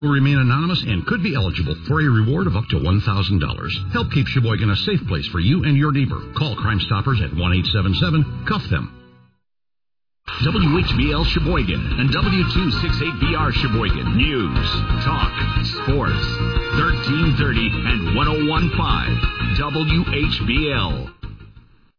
will remain anonymous and could be eligible for a reward of up to $1,000. Help keep Sheboygan a safe place for you and your neighbor. Call Crime Stoppers at 1-877-CUFF them. WHBL Sheboygan and W268BR Sheboygan. News, talk, sports. 1330 and 101.5 WHBL.